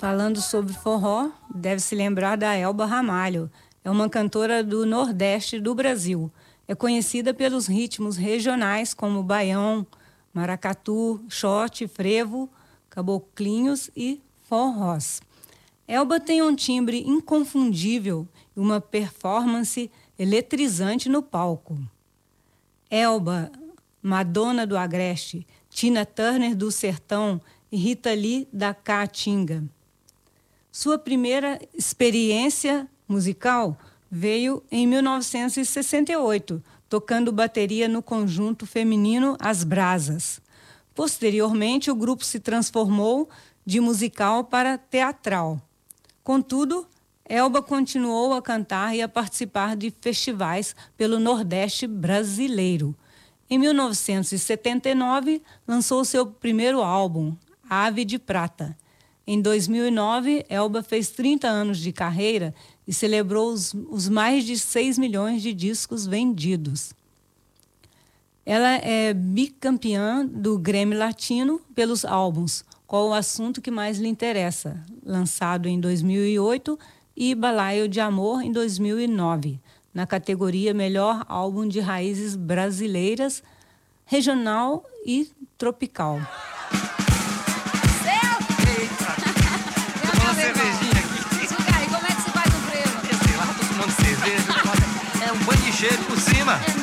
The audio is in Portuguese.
Falando sobre forró, deve se lembrar da Elba Ramalho. É uma cantora do Nordeste do Brasil. É conhecida pelos ritmos regionais como baião, maracatu, xote, frevo, caboclinhos e forrós. Elba tem um timbre inconfundível e uma performance eletrizante no palco. Elba, Madonna do Agreste, Tina Turner do Sertão e Rita Lee da Caatinga. Sua primeira experiência musical veio em 1968, tocando bateria no conjunto feminino As Brasas. Posteriormente, o grupo se transformou de musical para teatral. Contudo, Elba continuou a cantar e a participar de festivais pelo Nordeste brasileiro. Em 1979, lançou seu primeiro álbum, Ave de Prata. Em 2009, Elba fez 30 anos de carreira e celebrou os mais de 6 milhões de discos vendidos. Ela é bicampeã do Grammy Latino pelos álbuns Qual o Assunto que Mais Lhe Interessa, lançado em 2008, e Balaio de Amor, em 2009, na categoria Melhor Álbum de Raízes Brasileiras, Regional e Tropical. É um banho de cheiro por cima.